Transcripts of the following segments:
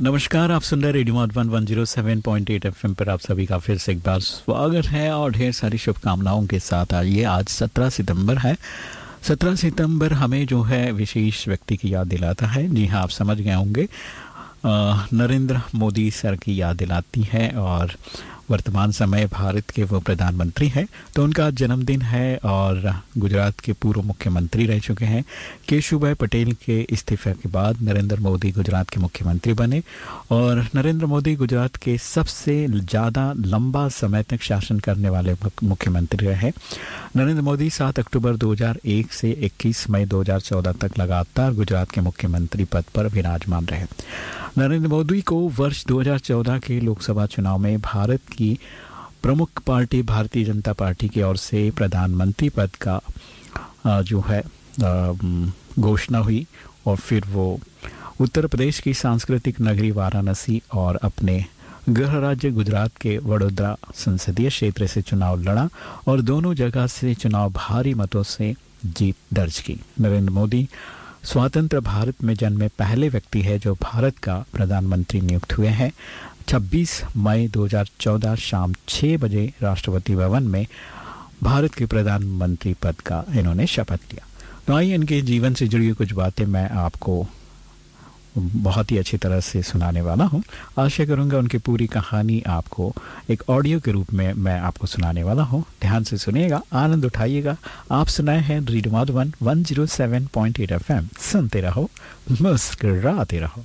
नमस्कार, आप सुन रहे रेडियो मधुबन 107.8 एफएम पर आप सभी का फिर से एक बार स्वागत है और ढेर सारी शुभकामनाओं के साथ आइए। आज 17 सितंबर है। 17 सितंबर हमें जो है विशेष व्यक्ति की याद दिलाता है। जी हाँ, आप समझ गए होंगे, नरेंद्र मोदी सर की याद दिलाती है और वर्तमान समय भारत के वो प्रधानमंत्री हैं। तो उनका जन्मदिन है और गुजरात के पूर्व मुख्यमंत्री रह चुके हैं। केशुभाई पटेल के इस्तीफे के बाद नरेंद्र मोदी गुजरात के मुख्यमंत्री बने और नरेंद्र मोदी गुजरात के सबसे ज़्यादा लंबा समय तक शासन करने वाले मुख्यमंत्री रहे। नरेंद्र मोदी 7 अक्टूबर 2001 से 21 मई 2014 तक लगातार गुजरात के मुख्यमंत्री पद पर विराजमान रहे। नरेंद्र मोदी को वर्ष 2014 के लोकसभा चुनाव में भारत की प्रमुख पार्टी भारतीय जनता पार्टी की ओर से प्रधानमंत्री पद का जो है घोषणा हुई और फिर वो उत्तर प्रदेश की सांस्कृतिक नगरी वाराणसी और अपने गृह राज्य गुजरात के वडोदरा संसदीय क्षेत्र से चुनाव लड़ा और दोनों जगह से चुनाव भारी मतों से जीत दर्ज की। नरेंद्र मोदी स्वतंत्र भारत में जन्मे पहले व्यक्ति है जो भारत का प्रधानमंत्री नियुक्त हुए हैं। 26 मई 2014 शाम 6 बजे राष्ट्रपति भवन में भारत के प्रधानमंत्री पद का इन्होंने शपथ लिया। तो आइए इनके जीवन से जुड़ी कुछ बातें मैं आपको बहुत ही अच्छी तरह से सुनाने वाला हूं। आशा करूंगा उनकी पूरी कहानी आपको एक ऑडियो के रूप में मैं आपको सुनाने वाला हूं। ध्यान से सुनिएगा, आनंद उठाइएगा। आप सुनाए हैं रेडियो मधुबन 107.8 एफएम। सुनते रहो, मुस्कुराते रहो।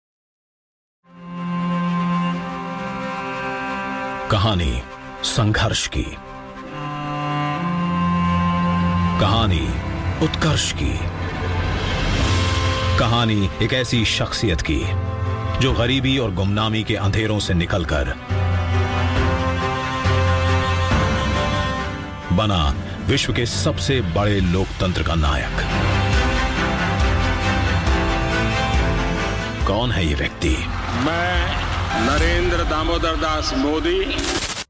कहानी संघर्ष की, कहानी उत्कर्ष की, कहानी एक ऐसी शख्सियत की जो गरीबी और गुमनामी के अंधेरों से निकलकर बना विश्व के सबसे बड़े लोकतंत्र का नायक। कौन है ये व्यक्ति? मैं नरेंद्र दामोदर दास मोदी